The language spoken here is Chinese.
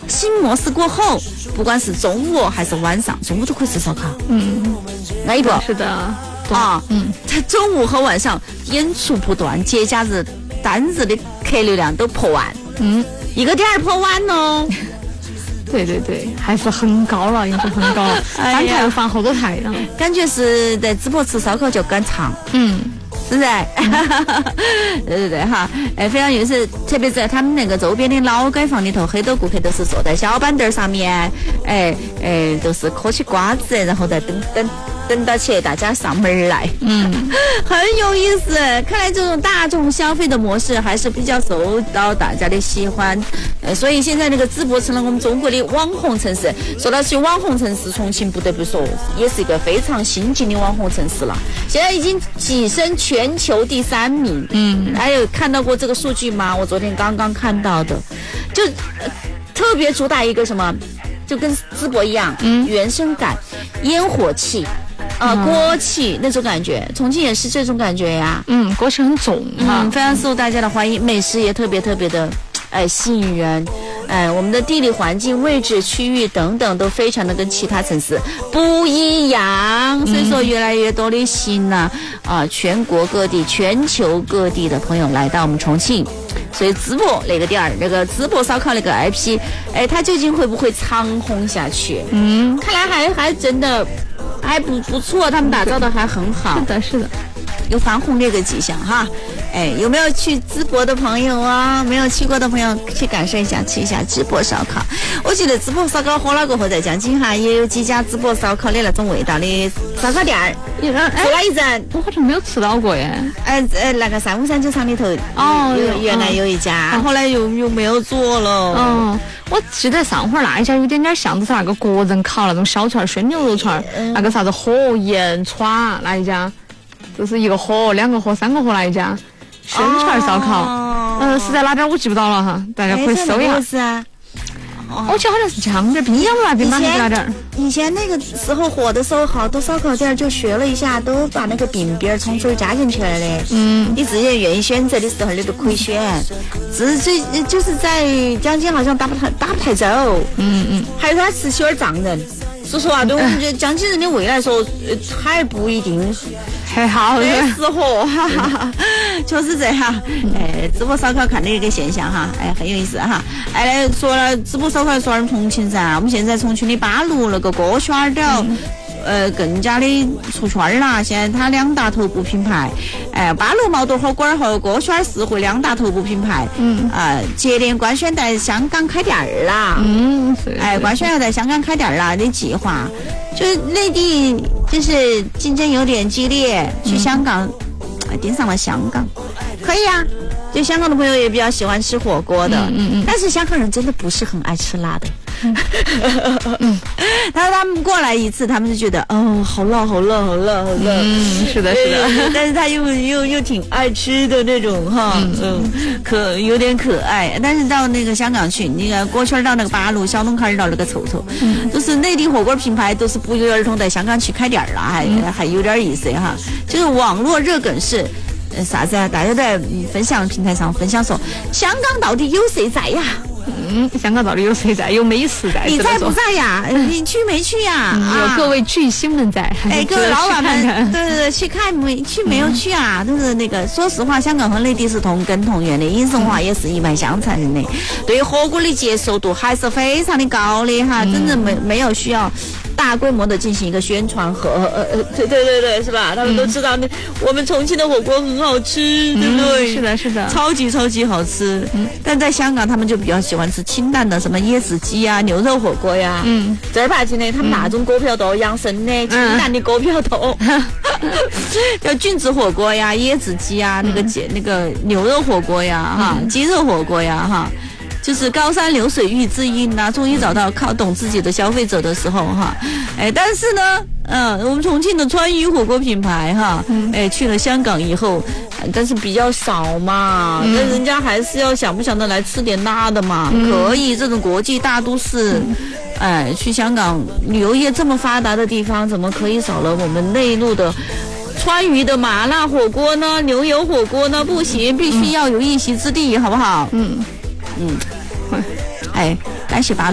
新模式过后，不管是中午还是晚上，中午都可以吃烧烤。安逸不？ 是的啊，在中午和晚上演出不断，节假日单日的客流量都破万。一个点儿破万哦。 对对对，还是很高了，已经很高了。翻台又翻好多台了， 感觉是在淄博吃烧烤就赶场。是不是？对对对哈，非常有意思，特别在他们那个周边的老街坊里头，很多顾客都是坐在小板凳上面，都是嗑起瓜子，然后再等到起大家上门来，很有意思。看来这种大众消费的模式还是比较受到大家的喜欢，所以现在那个淄博成了我们中国的网红城市。说到起网红城市，重庆不得不说也是一个非常新晋的网红城市了，现在已经跻身全球第3名。还有看到过这个数据吗？我昨天刚刚看到的，就特别主打一个什么，就跟淄博一样，原生感，烟火气。锅气那种感觉，重庆也是这种感觉呀。 锅气很重非常受大家的欢迎，美食也特别特别的吸引人。我们的地理环境、位置、区域等等都非常的跟其他城市不一样，所以说越来越多的吸引了全国各地、全球各地的朋友来到我们重庆。所以淄博那个点儿，那个淄博烧烤那个 IP， 它究竟会不会长红下去？看来还真的还不错，他们打造的还很好。 是的，是的， 有翻红的一个迹象哈。有没有去淄博的朋友啊？没有去过的朋友去感受一下，吃一下淄博烧烤。我记得淄博烧烤火了过后，在江津哈也有几家淄博烧烤的那种味道的烧烤店儿。做了一阵， 我好像没有吃到过耶。 那个353酒厂里头原来有一家，后来又没有做了。 我记得上会儿那一家有点像是那个国人烤那种小串鲜牛肉串，那个啥子火盐串那一家，就是1个火、2个火、3个火那一家。鲜串烧烤，是在哪边我记不到了哈，大家可以搜一下。我记得好像是江边滨阳那边吧，还是哪点？ 以前那个时候火的时候，好多烧烤店就学了一下，都把那个饼边葱水加进去了的。你自己愿意选择的时候，你都可以选。就是在江津好像打不太走。还有它吃起有点胀人。说实话，对我们这江津人的胃来说，还不一定还好的适合，确实这样。淄博烧烤看的一个现象哈，很有意思哈。说了淄博烧烤，说了重庆噻，我们现在重庆的八路那个锅圈儿都更加的出圈了。现在它2大头部品牌，八路毛肚火锅和锅圈是会2大头部品牌。接连官宣在香港开店儿啦。官宣要在香港开店儿啦的计划，就内地就是竞争有点激烈，去香港盯上了香港，可以啊。就香港的朋友也比较喜欢吃火锅的，但是香港人真的不是很爱吃辣的。但是他们过来一次，他们就觉得好辣。 是的，是的。 但是他又挺爱吃的那种哈，有点可爱。但是到那个香港去，那个锅圈到那个八路，小龙坎到那个臭臭，都是内地火锅品牌，都是不约而同在香港去开店了，还有点意思哈。就是网络热梗是。啥子啊？大家在分享平台上分享说，香港到底有谁在呀？ 香港到底有谁在？有美食在？ 你在不在呀？你去没去呀？ 有各位巨星们在。 各位老板们，对，去看没有去啊？就是那个，说实话，香港和内地是同根同源的，饮食文化也是一脉相承的。对于火锅的接受度还是非常的高的哈，真正没有需要大规模的进行一个宣传和对，是吧？他们都知道我们重庆的火锅很好吃，对不对？ 是的，是的， 超级好吃。但在香港，他们就比较喜欢吃清淡的，什么椰子鸡啊、牛肉火锅呀。正儿八经的，他们那种锅票多养生的，清淡的锅票多，叫菌子火锅呀、椰子鸡啊、那个牛肉火锅呀、哈鸡肉火锅呀、哈。就是高山流水遇知音呐，终于找到靠懂自己的消费者的时候哈，但是呢，我们重庆的川渝火锅品牌哈，去了香港以后，但是比较少嘛，那人家还是要想不想得来吃点辣的嘛，可以这种国际大都市，去香港旅游业这么发达的地方，怎么可以少了我们内陆的川渝的麻辣火锅呢？牛油火锅呢？不行，必须要有一席之地，好不好？感谢八路。